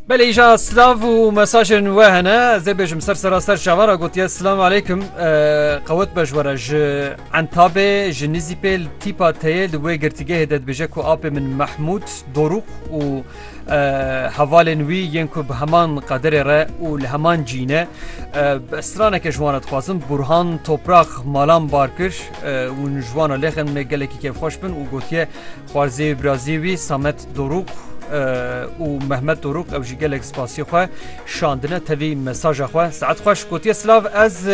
بله ایجا سلاف و مساجن وهنا زي بيجم سر شوارا قلت يا السلام عليكم قوت بجورج عن تابع جنزي بيل تيبا تيل دوي قرتيجه هدد بجاكو آب من محمود دوروق و حوالن وی ینکو به همان قدر را و لهمان جینه بسرانه که جوانت خوازم برهان توپراق مالان بارکر و جوانا لخن مگلکی که خوش بن و گوتیه خوارزی برازیوی سامت دروق و محمد دروق او جی گلک سپاسی خواه شاندنه تاوی مساج خواه ساعت خوش گوتیه سلاف از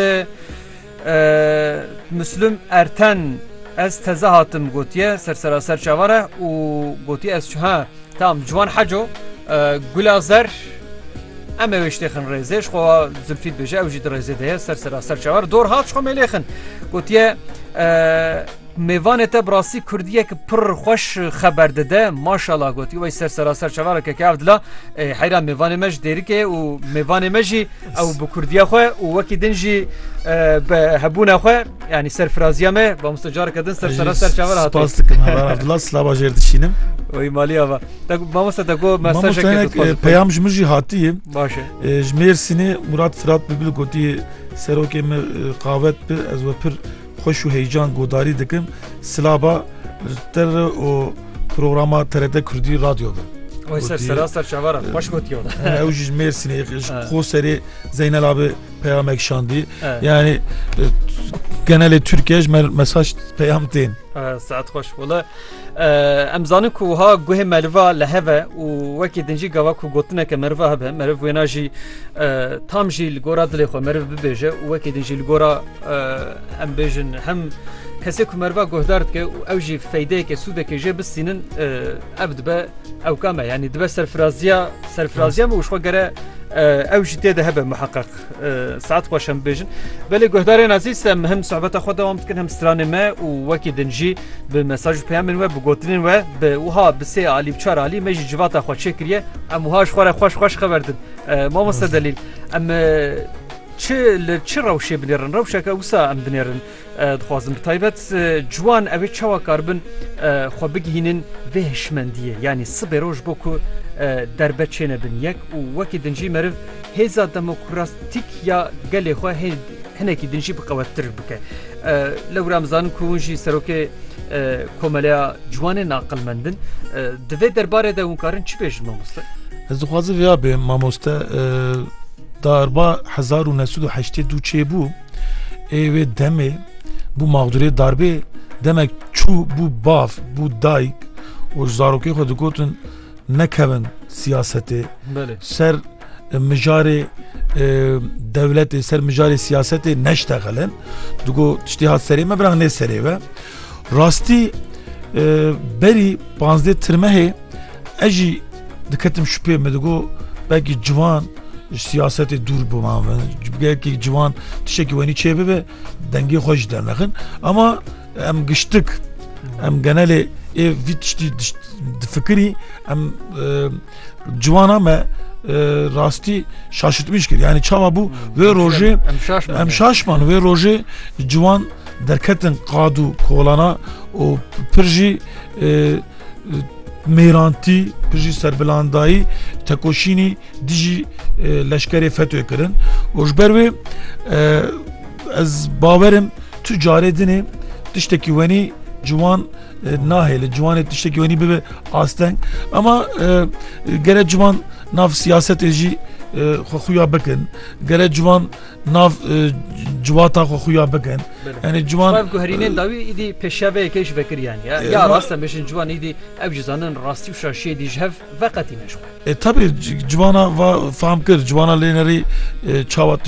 مسلم ارتن از تزاهاتم گوتیه سر چواره و گوتیه از چه تام جوان حجو گلازر اما وشتخن ريزيش خو زلفيد بجا او جد ريزي ده سر چوار دور هات خو مليخن گوتيه میوان ته براسی کردیه که پر خوش خبر داده ماشاءالله گوتی وای سر چوار که عبدالله حیران میوان مج دیری که و میوان مجی او به کردیه خو و وکی دنجی به هبونه خو یعنی سرفرازیامه با مستجار کردن سر چوار هات سپاس دکم عبدالله سلام باجر دشینم وی مالی آوا ما مستدگو مساج که پیام جمجی هاتیه باشه جمرسینه مراد فرات ببل گوتی سروکه م قاوت به از و پر خوش و هیجان گوداری دکم سلابا تر و پروگراما ترده کردی رادیو ده وای سر چواره خوش گوتیو ده او جمرسینه خو سری زینل abi پیام اکشاندی yani genel Türkiye mesaj peyam deyin. ساعت خوش ولا امزانه کو ها گوه ملوا لهوه و وکی دنجی گوا کو گوتنه که مروا هبه مرو ویناجی تام جیل گورا دلی خو مرو ببیجه و وکی دنجی لگورا ام بیجن هم کسی کو مروا گهدارد که او جی فایده که سوده که جه بسینن ابد به او کامه یعنی دبه سرفرازیا موش خو گره او جديد هبه محقق ساعات خوشم بيجن بله گهدارین عزیز هم صحبت خود دوام تکن هم ستران ما و وکی دنجی به مساج پیام و بگوتنین و به وها بسه علی بچار علی مجی جوات خود شکریه ام وهاش خوش خبردن ما مستدلیل ام چه روشه بنیرن روشه که اوسا ام بنیرن دخوازم تایبت جوان اوی چوا کاربن خو بگهینن وهشمندیه یعنی صبر روش بکو دربه چینه بن یک و وکی دنجی مرف هزا دموکراتیک یا گلی خواه هنکی دنجی بقواتر بکه لو رمضان کونجی سروک کوملیا جوان ناقل مندن دوی درباره ده اونکارن چی بیشن ماموسته؟ از دخوازه ویا به ماموسته darba 1982 çe bu ve deme bu mağduriyet darbe demek çu bu bav bu dayk o zaroke xwe digotin nekevin siyaseti ser mijari devleti ser mijari siyaseti neşteğelen digo tiştihat seri me bırak ne seri ve rasti beri panzde tirmehe eji diketim şüphe me digo belki civan siyaseti dur bu maven belki civan tişeki veni çebe ve dengi hoş dernekin ama em gıştık em geneli vitişti fikri em civana me rasti şaşırtmış ki yani çava bu ve roje em şaşman ve roje civan derketin qadu kolana o pirji میرانتی پرژی سربلندایی تکوشینی دیجی لشکری فتوی کردن وجبر و از باورم تجاری دنی تشتکی ونی جوان ناهل جوان تشتکی ونی به آستن اما گره جوان ناف سیاست جی خویا بکن گره جوان ناف جواتا خویا بکن yani جوان گوهرینن داوی ایدی پیشاوی کیش بکر yani ya راستن بشن جوان ایدی ابجزانن راستی و شاشی دی جهف وقتی مشغول tabi civana فهم کر جوانا لینری چاوات